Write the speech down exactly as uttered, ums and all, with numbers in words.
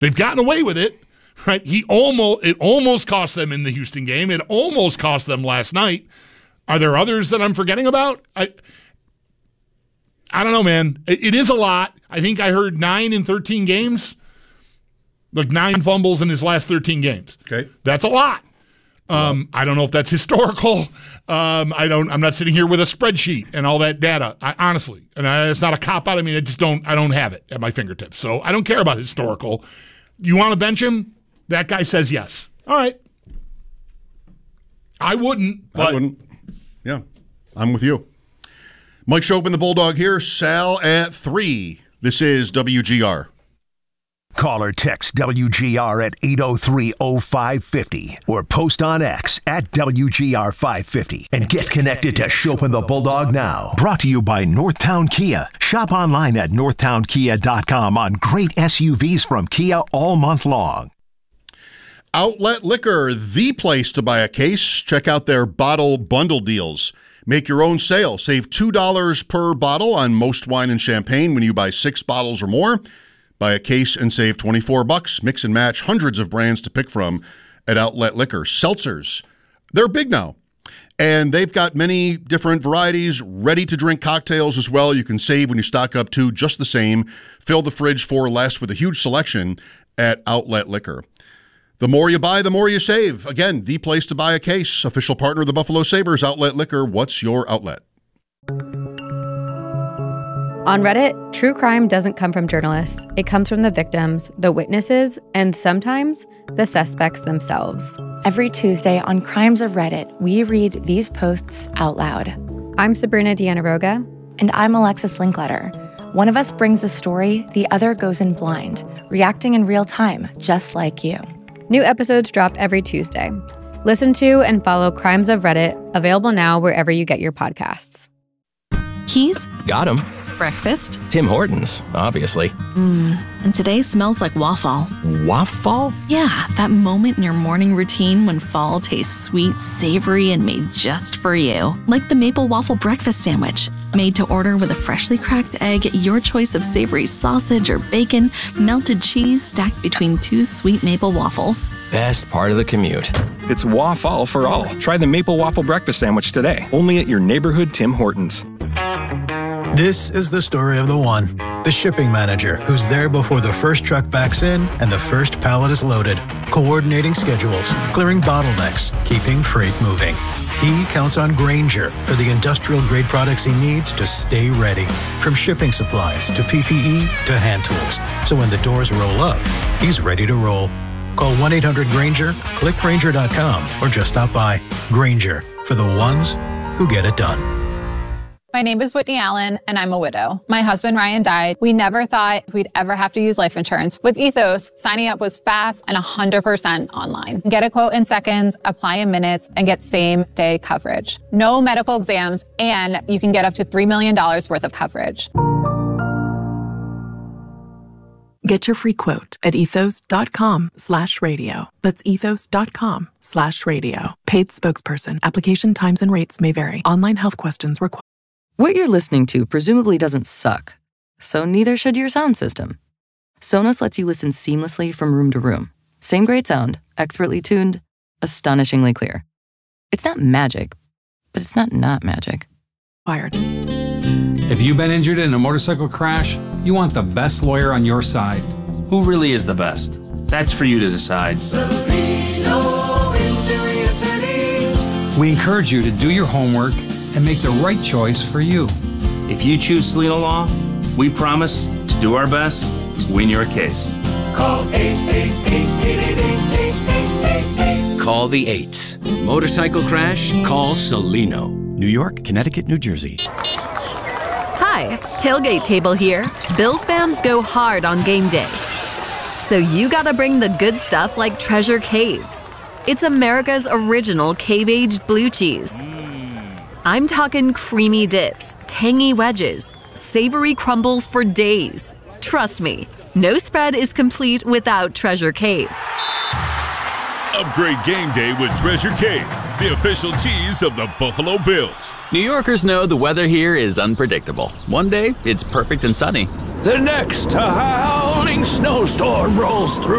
They've gotten away with it, right? He almost it almost cost them in the Houston game. It almost cost them last night. Are there others that I'm forgetting about? I I don't know, man. It, it is a lot. I think I heard nine in thirteen games. Like nine fumbles in his last thirteen games. Okay. That's a lot. Um, I don't know if that's historical. Um, I don't. I'm not sitting here with a spreadsheet and all that data. I, honestly, and I, it's not a cop out. I mean, I just don't. I don't have it at my fingertips. So I don't care about historical. You want to bench him? That guy says yes. All right. I wouldn't. But I wouldn't. Yeah, I'm with you. Mike Chopin, the Bulldog here. Sal at three. This is W G R. Call or text W G R at eight oh three oh five fifty or post on X at W G R five fifty and get connected to Chopin the Bulldog now. Brought to you by Northtown Kia. Shop online at northtown kia dot com on great S U Vs from Kia all month long. Outlet Liquor, the place to buy a case. Check out their bottle bundle deals. Make your own sale. Save two dollars per bottle on most wine and champagne when you buy six bottles or more. Buy a case and save twenty-four bucks. Mix and match hundreds of brands to pick from at Outlet Liquor. Seltzers, they're big now. And they've got many different varieties, ready-to-drink cocktails as well. You can save when you stock up too, just the same. Fill the fridge for less with a huge selection at Outlet Liquor. The more you buy, the more you save. Again, the place to buy a case. Official partner of the Buffalo Sabres, Outlet Liquor. What's your outlet? On Reddit, true crime doesn't come from journalists. It comes from the victims, the witnesses, and sometimes the suspects themselves. Every Tuesday on Crimes of Reddit, we read these posts out loud. I'm Sabrina Dianaroga. And I'm Alexis Linkletter. One of us brings the story, the other goes in blind, reacting in real time, just like you. New episodes drop every Tuesday. Listen to and follow Crimes of Reddit, available now wherever you get your podcasts. Keys? Got 'em. Breakfast? Tim Hortons, obviously. Mmm, and today smells like waffle. Waffle? Yeah, that moment in your morning routine when fall tastes sweet, savory, and made just for you. Like the maple waffle breakfast sandwich. Made to order with a freshly cracked egg, your choice of savory sausage or bacon, melted cheese stacked between two sweet maple waffles. Best part of the commute. It's waffle for all. Try the maple waffle breakfast sandwich today. Only at your neighborhood Tim Hortons. This is the story of the one, the shipping manager who's there before the first truck backs in and the first pallet is loaded, coordinating schedules, clearing bottlenecks, keeping freight moving. He counts on Grainger for the industrial-grade products he needs to stay ready, from shipping supplies to P P E to hand tools. So when the doors roll up, he's ready to roll. Call one eight hundred Grainger, click Grainger dot com, or just stop by. Grainger, for the ones who get it done. My name is Whitney Allen, and I'm a widow. My husband, Ryan, died. We never thought we'd ever have to use life insurance. With Ethos, signing up was fast and one hundred percent online. Get a quote in seconds, apply in minutes, and get same-day coverage. No medical exams, and you can get up to three million dollars worth of coverage. Get your free quote at ethos.com slash radio. That's ethos.com slash radio. Paid spokesperson. Application times and rates may vary. Online health questions required. What you're listening to presumably doesn't suck, so neither should your sound system. Sonos lets you listen seamlessly from room to room. Same great sound, expertly tuned, astonishingly clear. It's not magic, but it's not not magic. Wired. If you've been injured in a motorcycle crash, you want the best lawyer on your side. Who really is the best? That's for you to decide. Cellino Injury Attorneys. We encourage you to do your homework and make the right choice for you. If you choose Cellino Law, we promise to do our best to win your case. Call eight eight eight, eight eight eight, eight eight eight eight. Call the eights. Motorcycle crash? Call Cellino. New York, Connecticut, New Jersey. Hi, Tailgate Table here. Bills fans go hard on game day. So you gotta bring the good stuff like Treasure Cave. It's America's original cave-aged blue cheese. I'm talking creamy dips, tangy wedges, savory crumbles for days. Trust me, no spread is complete without Treasure Cave. Upgrade game day with Treasure Cave, the official cheese of the Buffalo Bills. New Yorkers know the weather here is unpredictable. One day, it's perfect and sunny. The next howling snowstorm rolls through.